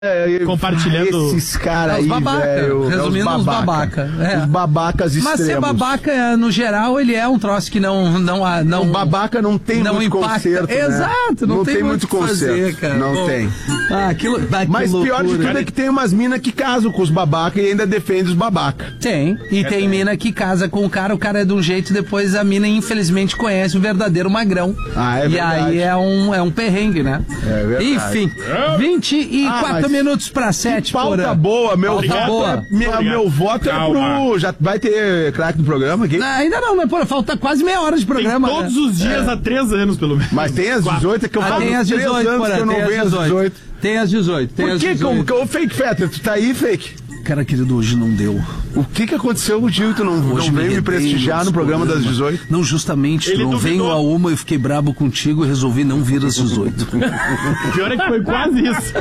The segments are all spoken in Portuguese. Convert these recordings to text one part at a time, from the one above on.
compartilhando esses caras aí, velho. Resumindo, os babaca. Os babacas extremos. Mas ser babaca, no geral, ele é um troço que não o babaca não tem muito conserto, né? Exato, não tem muito conserto. Fazer, cara. Não tem. Mas pior de tudo é que tem umas minas que casam com os babaca e ainda defendem os babaca. Tem. E tem mina que casa com o cara é de um jeito, depois a mina, infelizmente, conhece o verdadeiro magrão. É verdade. E aí é um perrengue, né? É verdade. Enfim, 24 minutos para 7. Pauta boa, meu voto é pro... Já vai ter craque no programa aqui? Ainda não, mas falta quase meia hora de programa. Tem todos os dias há 3 anos, pelo menos. Mas tem as 18, que eu falo tem as 18, 3 anos que eu não venho às 18. Tem as 18. Por que? O Fake Fetter, tu tá aí, Fake? Cara, querido, hoje não deu. O que aconteceu contigo? Tu não veio me prestigiar no programa das 18? Não, justamente, tu não veio a uma, eu fiquei brabo contigo e resolvi não vir às 18. O pior é que foi quase isso.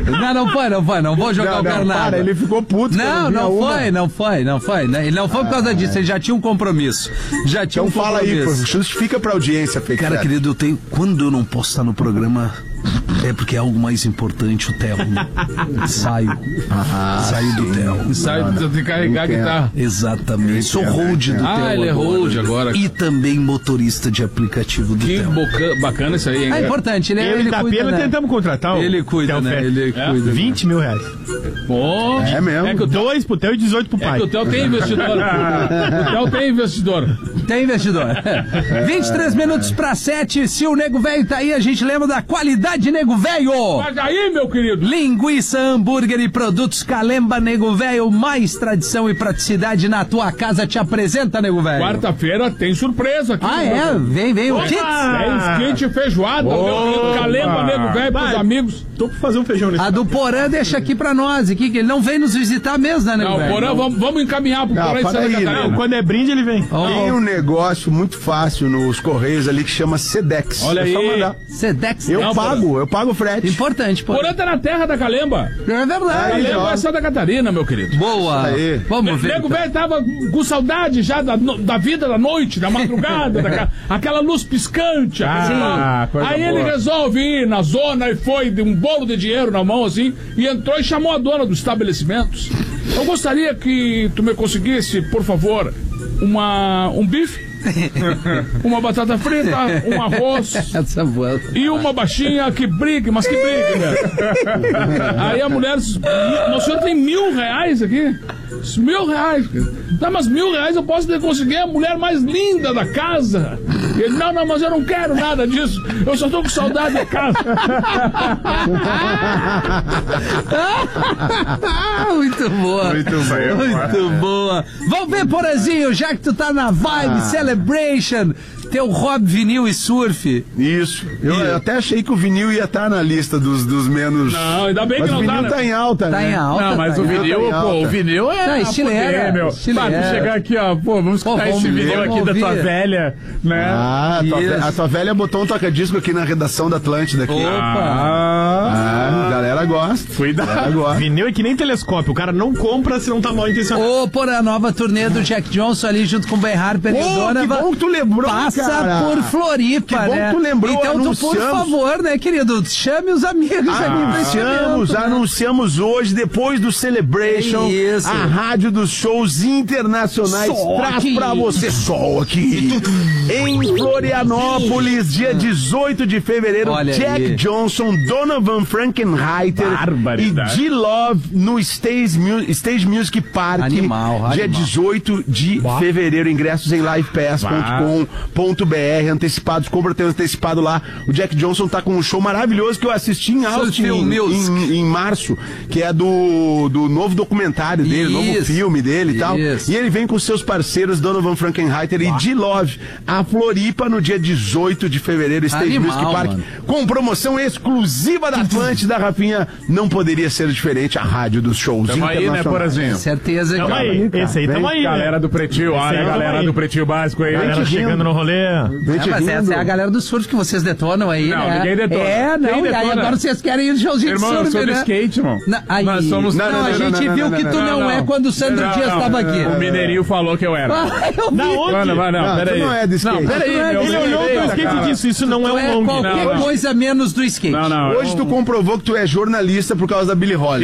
Não vou jogar o cara nada. Cara, ele ficou puto. Não foi. Ele não foi por causa disso, ele já tinha um compromisso. Então fala aí, justifica pra audiência, Fake Cara, querido, quando eu não posso estar no programa, é porque é algo mais importante, o Theo. Saio do Theo. Sai de carregar a guitarra. Exatamente. Sou hold do Theo. Ele é hold agora. E também motorista de aplicativo do Theo. Que bacana isso aí, hein? É importante, ele tá cuida, né? Tentamos contratar ele cuida, né? Ele cuida. 20 mil reais. Pô, é mesmo. É que 2 pro Theo e 18 pro pai. É que o Theo tem investidor. O Theo tem investidor. Tem investidor. 23 minutos para 7. Se o Nego Velho tá aí, a gente lembra da qualidade Nego Velho. Mas aí, meu querido. Linguiça, hambúrguer e produtos Calemba Nego Velho. Mais tradição e praticidade na tua casa. Te apresenta, Nego Velho. Quarta-feira tem surpresa aqui. Vem o kit. Tem kit feijoada, meu querido. Calemba Nego Velho pros amigos. Tô pra fazer um feijão nesse. A do Porã deixa aqui pra nós, aqui, que ele não vem nos visitar mesmo, né, Nego Velho? Porã, vamos encaminhar pro Porã de Santa Catarina. Quando é brinde, ele vem. Tem um negócio muito fácil nos Correios ali que chama Sedex. Olha aí. Só mandar. Sedex. Eu pago o frete. Importante, Porã tá na terra da Calemba. É verdade. Calemba é Santa Catarina, meu querido. Boa. Aí. Vamos ver. O Nego Velho tava com saudade já da vida da noite, da madrugada, aquela luz piscante. Aí ele resolve ir na zona e foi de um bolo de dinheiro na mão, assim, e entrou e chamou a dona dos estabelecimentos. Eu gostaria que tu me conseguisse, por favor, um bife, uma batata frita, um arroz e uma baixinha que brigue, mas que brigue, né? Aí a mulher disse, o senhor tem R$1.000 aqui? R$1.000. Não, mas R$1.000 eu posso conseguir a mulher mais linda da casa. Ele, não, mas eu não quero nada disso. Eu só tô com saudade da casa. Muito boa. Muito boa. Vamos ver, Porazinho, já que tu tá na vibe Celebration, teu hobby vinil e surf. Isso. Eu até achei que o vinil ia estar na lista dos menos... Não, ainda bem que não tá. Mas o vinil tá em alta, né? Tá em alta. Não, mas o vinil, o vinil é... estileira, meu. Pra chegar aqui, ó, vamos escutar esse vinil aqui da tua velha, né? A tua velha botou um toca-disco aqui na redação da Atlântida aqui. Galera gosta. Cuidado. Vinil é que nem telescópio, o cara não compra se não tá mal intencionado. Por a nova turnê do Jack Johnson ali junto com o Ben Harper e o Donovan. Que bom que tu lembrou, Passa por Floripa, que bom né? Que tu lembrou, então tu, por favor, né, querido, chame os amigos aqui. Anunciamos hoje, depois do Celebration, a rádio dos shows internacionais traz pra você sol aqui. Em Florianópolis, dia 18 de fevereiro, Jack Johnson, Donovan Frankenreiter e D-Love no Stage Music Park. Dia 18 de fevereiro, ingressos em livepass.com.br, antecipados, compra teu antecipado lá. O Jack Johnson tá com um show maravilhoso que eu assisti em Austin em março, que é do novo documentário dele, novo filme dele e tal. E ele vem com seus parceiros Donovan Frankenreiter e D-Love a Floripa no dia 18 de fevereiro, Stage Music Park, com promoção exclusiva da Atlântida, Rafinha. Não poderia ser diferente, a rádio dos shows internacionais. Aí, né, Porazinho? Certeza que aí. Esse aí tamo aí. Galera do Pretinho, olha a galera do Pretinho Básico aí. Galera chegando no rolê. Mas essa é a galera do surf que vocês detonam aí, não, né? Ninguém detona. E aí agora vocês querem ir no showzinho de surf, né? Skate, irmão. Nós somos... a gente viu que tu não é quando o Sandro Dias estava aqui. O Mineirinho falou que eu era. Na onde? Peraí. Não é de skate. Não, peraí. Ele olhou pro skate e disse, isso não é um long. Qualquer coisa menos do skate. Hoje tu comprovou que tu é jornalista por causa da Billie Holiday.